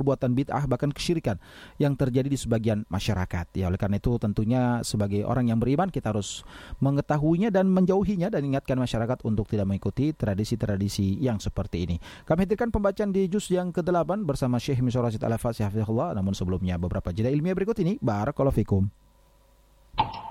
perbuatan bid'ah bahkan kesyirikan yang terjadi di sebagian masyarakat. Ya, oleh karena itu tentunya sebagai orang yang beriman kita harus mengetahuinya dan menjauhinya dan ingatkan masyarakat untuk tidak mengikuti tradisi-tradisi yang seperti ini. Kami hadirkan pembacaan di juz yang ke-8 bersama Syekh Miswar Rasyid Al-Hafaz hafizahullah. Namun sebelumnya beberapa jeda ilmiah berikut ini. Barakallahu fikum.